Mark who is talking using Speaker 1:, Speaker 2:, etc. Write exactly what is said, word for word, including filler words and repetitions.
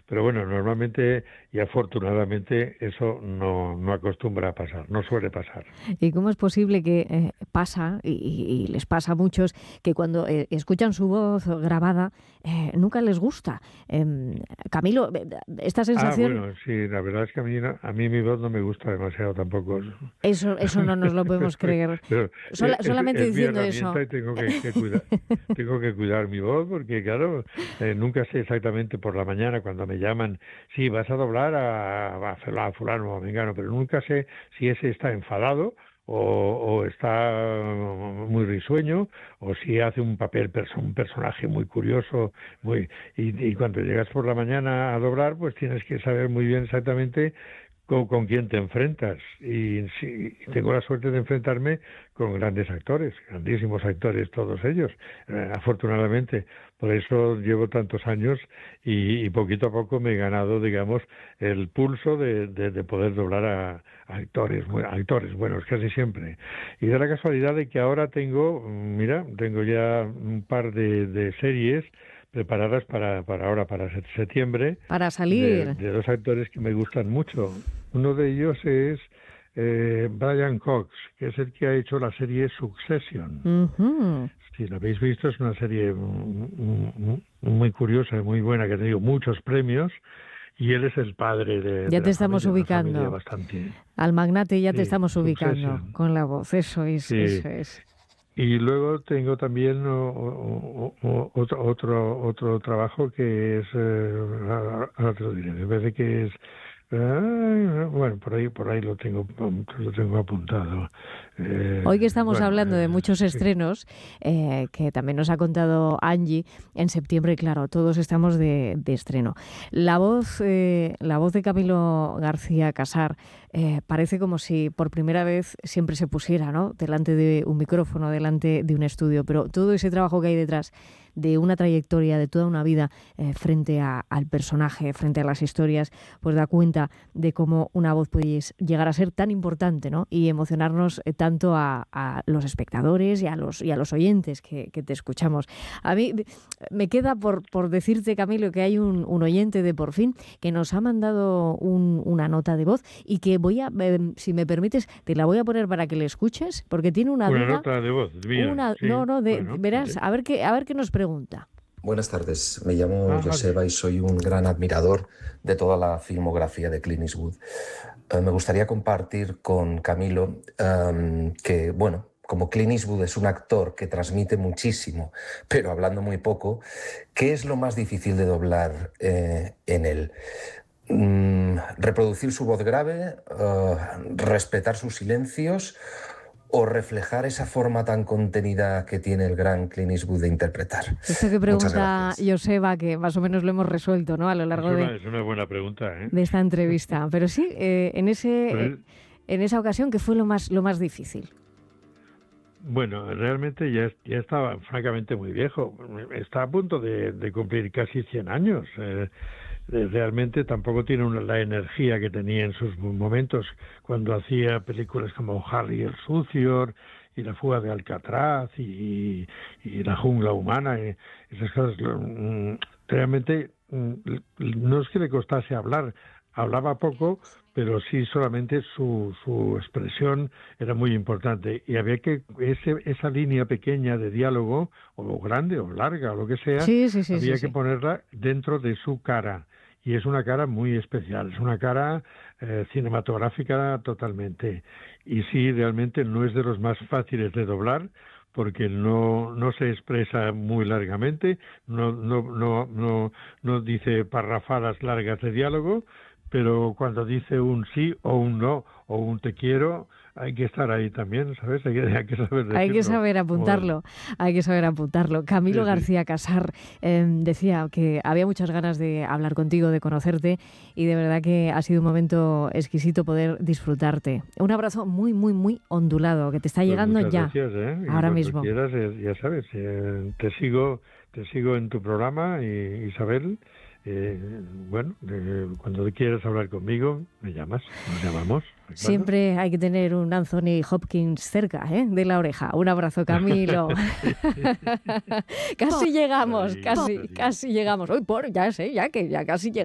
Speaker 1: pero bueno, normalmente y afortunadamente eso no, no acostumbra a pasar, no suele pasar.
Speaker 2: ¿Y cómo es posible que eh, pasa, y, y- y les pasa a muchos, que cuando eh, escuchan su voz grabada eh, nunca les gusta? Em, Camilo, eh, esta
Speaker 1: Ah,
Speaker 2: sensación,
Speaker 1: bueno, sí, la verdad es que a mí, no- a mí mi voz no me gusta demasiado tampoco.
Speaker 2: eso, eso no nos lo podemos creer.
Speaker 1: Pero
Speaker 2: Sola-
Speaker 1: eh, es,
Speaker 2: solamente
Speaker 1: es mi
Speaker 2: diciendo eso.
Speaker 1: herramienta y tengo que, que cuidar, tengo que cuidar mi voz porque, claro, eh, nunca sé exactamente por la mañana cuando me llaman, sí, vas a doblar a, a, a fulano o a mengano, pero nunca sé si ese está enfadado o, o está muy risueño o si hace un papel, perso- un personaje muy curioso, muy y, y cuando llegas por la mañana a doblar, pues tienes que saber muy bien exactamente con, con quién te enfrentas. Y sí, tengo la suerte de enfrentarme con grandes actores, grandísimos actores todos ellos, eh, afortunadamente. Por eso llevo tantos años y, y poquito a poco me he ganado, digamos, el pulso de, de, de poder doblar a, a actores, bu- actores buenos casi siempre. Y da la casualidad de que ahora tengo, mira, tengo ya un par de, de series preparadas para, para ahora, para se- septiembre,
Speaker 2: Para
Speaker 1: de,
Speaker 2: salir.
Speaker 1: de dos actores que me gustan mucho. Uno de ellos es eh, Brian Cox, que es el que ha hecho la serie Succession.
Speaker 2: Ujú.
Speaker 1: Si la habéis visto, es una serie mm, mm, muy curiosa y muy buena, que ha tenido muchos premios, y él es el padre de,
Speaker 2: Ya
Speaker 1: de
Speaker 2: te
Speaker 1: la
Speaker 2: estamos
Speaker 1: familia, una familia
Speaker 2: ubicando.
Speaker 1: bastante...
Speaker 2: Al magnate ya te
Speaker 1: Sí,
Speaker 2: estamos ubicando
Speaker 1: Succession.
Speaker 2: con la voz. Eso es,
Speaker 1: Sí,
Speaker 2: eso es.
Speaker 1: y luego tengo también o- o- o- otro otro otro trabajo que es, eh, ahora ahora te lo diré, me parece que es, eh, bueno, por ahí por ahí lo tengo lo tengo apuntado. Eh,
Speaker 2: Hoy que estamos
Speaker 1: bueno,
Speaker 2: hablando de
Speaker 1: eh,
Speaker 2: muchos
Speaker 1: sí.
Speaker 2: estrenos, eh, que también nos ha contado Angie, en septiembre, claro, todos estamos de, de estreno. La voz, eh, la voz de Camilo García Casar eh, parece como si por primera vez siempre se pusiera, ¿no?, delante de un micrófono, delante de un estudio, pero todo ese trabajo que hay detrás de una trayectoria, de toda una vida eh, frente a, al personaje, frente a las historias, pues da cuenta de cómo una voz puede llegar a ser tan importante, ¿no?, y emocionarnos eh, tanto a, a los espectadores y a los, y a los oyentes que, que te escuchamos. A mí me queda por, por decirte, Camilo, que hay un, un oyente de Por Fin que nos ha mandado un, una nota de voz y que voy a, eh, si me permites, te la voy a poner para que le escuches, porque tiene una
Speaker 1: Una
Speaker 2: duda.
Speaker 1: nota de voz mía,
Speaker 2: Una, no,
Speaker 1: sí,
Speaker 2: no, de,
Speaker 1: bueno,
Speaker 2: verás,
Speaker 1: vale.
Speaker 2: a ver qué, a ver qué nos pregunta.
Speaker 3: Buenas tardes, me llamo
Speaker 1: Ah, vale.
Speaker 3: Joseba y soy un gran admirador de toda la filmografía de Clint Eastwood. Eh, me gustaría compartir con Camilo um, que, bueno, como Clint Eastwood es un actor que transmite muchísimo, pero hablando muy poco, ¿qué es lo más difícil de doblar eh, en él? Mm, ¿reproducir su voz grave? Uh, ¿respetar sus silencios? ¿O reflejar esa forma tan contenida que tiene el gran Clint Eastwood de interpretar?
Speaker 2: Esto que
Speaker 3: Muchas
Speaker 2: pregunta
Speaker 3: gracias.
Speaker 2: Joseba, que más o menos lo hemos resuelto, ¿no?, a lo
Speaker 1: Es
Speaker 2: largo de,
Speaker 1: una es una buena pregunta, ¿eh?
Speaker 2: de esta entrevista. Pero sí, eh, en ese, eh,
Speaker 1: Pues,
Speaker 2: en esa ocasión, ¿qué fue lo más, lo más difícil?
Speaker 1: bueno, realmente ya, ya estaba francamente muy viejo. Está a punto de, de cumplir casi cien años. Eh, realmente tampoco tiene una, la energía que tenía en sus momentos cuando hacía películas como Harry el Sucio y La fuga de Alcatraz y, y La jungla humana, y esas cosas. Realmente no es que le costase hablar, hablaba poco, pero sí solamente su, su expresión era muy importante y había que ese, esa línea pequeña de diálogo, o grande o larga o lo que sea,
Speaker 2: Sí, sí, sí, sí,
Speaker 1: había que
Speaker 2: sí.
Speaker 1: ponerla dentro de su cara. Y es una cara muy especial, es una cara eh, cinematográfica totalmente. Y sí, realmente no es de los más fáciles de doblar, porque no no se expresa muy largamente, no no no no no dice parrafadas largas de diálogo, pero cuando dice un sí o un no o un te quiero, hay que estar ahí también, ¿sabes? Hay que, hay que saber
Speaker 2: Hay que
Speaker 1: decirlo.
Speaker 2: saber
Speaker 1: Como él.
Speaker 2: apuntarlo, hay que saber apuntarlo. Camilo
Speaker 1: Sí, sí.
Speaker 2: García Casar eh, decía que había muchas ganas de hablar contigo, de conocerte, y de verdad que ha sido un momento exquisito poder disfrutarte. Un abrazo muy, muy, muy ondulado, que te está
Speaker 1: Pues
Speaker 2: llegando
Speaker 1: muchas
Speaker 2: ya,
Speaker 1: gracias, ¿eh? Y
Speaker 2: ahora
Speaker 1: cuando
Speaker 2: mismo.
Speaker 1: quieras, eh, ya sabes, eh, te sigo, te sigo en tu programa, y, Isabel. Eh, bueno, eh, cuando quieras hablar conmigo, me llamas, nos llamamos, ¿de acuerdo?
Speaker 2: Siempre hay que tener un Anthony Hopkins cerca, ¿eh?, de la oreja. Un abrazo, Camilo. Casi llegamos,
Speaker 1: Ahí,
Speaker 2: casi,
Speaker 1: ahí.
Speaker 2: casi llegamos. Uy, por, ya sé, ya que ya casi llegamos.